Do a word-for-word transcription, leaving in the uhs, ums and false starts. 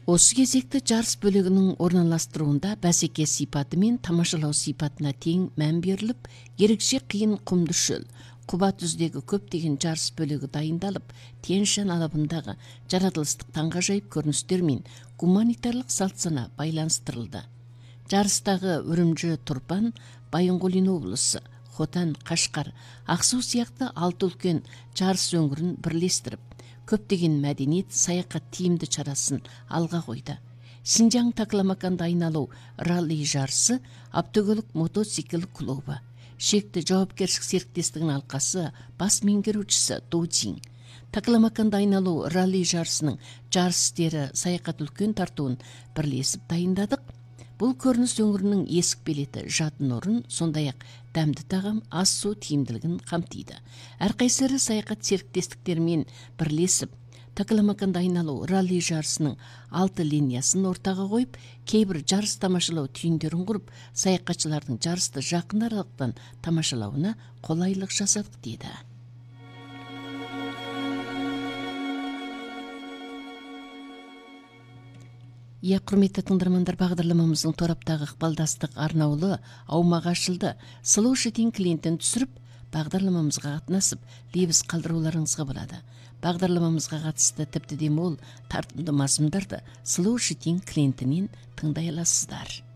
Осы кезекті жарыс бөлігінің орналастыруында бәсеке сипаты мен тамашалау сипатына тең мән беріліп, ерекше қиын құмды шөл, құба түздегі көптеген жарыс бөлігі дайындалып, Тянь-Шань алабындағы жаратылыстық таңғажайып көріністер мен гуманитарлық салтсына байланыстырылды. Жарыстағы Үрімжі, Тұрпан, Байынғолин облысы, Хотан, Қашқар, Ақсу сияқты алты үлкен жарыс өңірін бірлестіріп, көптеген мәдениет саяхат тиімді шарасын алға қойды. Шинжаң Такламаканды айналу ралли жарысы, Автокөлік мотоцикл клубы, шекті жауапкершілік серіктестігінің алқасы бас меңгерушісі Ду Цзин. Такламаканды айналу ралли жарысының жарыс істері саяхат үлкен тартуын бірлесіп дайындадық. Бұл көрініс өңірінің есік билеті, жатын орын, сондай-ақ дәмді тағам, ас су тиімділігін қамтиды. Әрқайсысы саяхат серіктестіктермен бірлесіп, Такламаканды айналу ралли жарысының алты линиясын ортаға қойып, кейбір жарыс тамашалау түйіндерін құрып, саяхатшылардың жарысты жақын аралықтан тамашалауына қолайлық жасадық деді. Иә, құрметті тыңдармандар, бағдарламамыздың тораптағы ықпалдастық арнаулы аумағы ашылды. Сұлу Шетин клиентін түсіріп, бағдарламамызға қатынасып, лебіз қалдыруларыңызға болады. Бағдарламамызға қатысты тіпті де мол тартымды мазмұндарды Сұлу Шетин клиентінен тыңдай аласыздар.